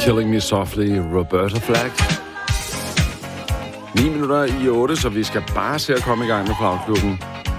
Killing Me Softly, Roberta Flack. 9 minutter i 8, så vi skal bare se at komme i gang med Flagklubben.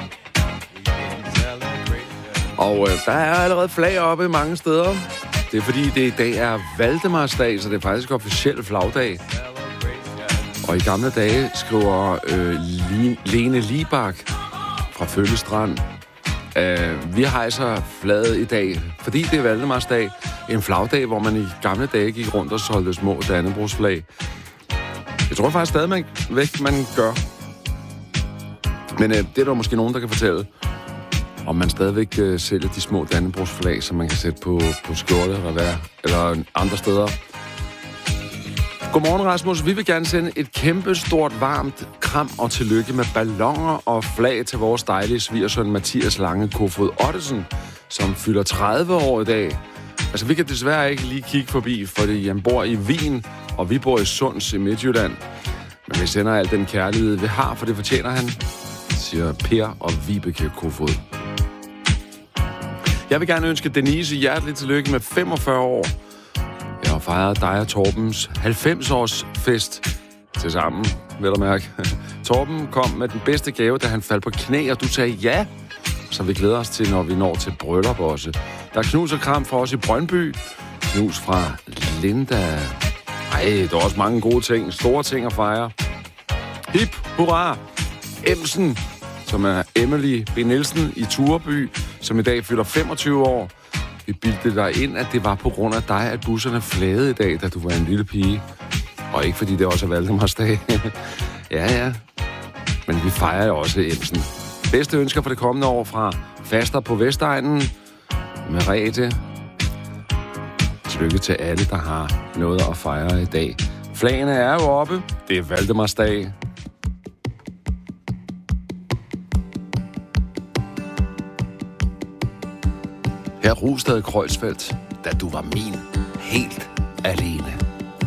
Og der er allerede flag oppe mange steder. Det er fordi, det i dag er Valdemarsdag, så det er faktisk officiel flagdag. Og i gamle dage skriver Lene Libak fra Føllestrand, vi hejser flaget i dag, fordi det er Valdemarsdag. En flagdag, hvor man i gamle dage gik rundt og solgte små dannebrogsflag. Jeg tror faktisk stadig, man gør. Men det er der måske nogen, der kan fortælle, om man stadigvæk sælger de små dannebrogsflag, som man kan sætte på skjorte eller andre steder. Godmorgen, Rasmus. Vi vil gerne sende et kæmpe, stort, varmt kram og tillykke med balloner og flag til vores dejlige svigersøn Mathias Lange Kofod Ottesen, som fylder 30 år i dag. Altså, vi kan desværre ikke lige kigge forbi, fordi han bor i Wien, og vi bor i Sunds i Midtjylland. Men vi sender al den kærlighed, vi har, for det fortjener han, siger Per og Vibeke Kofod. Jeg vil gerne ønske Denise hjerteligt tillykke med 45 år. Jeg har fejret dig og Torbens 90-års fest til sammen, vil du mærke. Torben kom med den bedste gave, da han faldt på knæ, og du sagde ja. Så vi glæder os til, når vi når til bryllup også. Der er knus og kram for os i Brøndby. Knus fra Linda. Ej, der er også mange gode ting, store ting at fejre. Hip, hurra! Emsen, som er Emily B. Nielsen i Tureby, som i dag fylder 25 år. Vi bildte dig ind, at det var på grund af dig, at busserne flagede i dag, da du var en lille pige. Og ikke fordi det også er Valdemarsdag. Ja. Men vi fejrer jo også Emsen. Bedste ønsker for det kommende år fra Faster på Vestegnen. Merete. Tillykke til alle, der har noget at fejre i dag. Flagene er jo oppe. Det er Valdemarsdag. Her Rustad Kreuzfeldt, da du var min helt alene.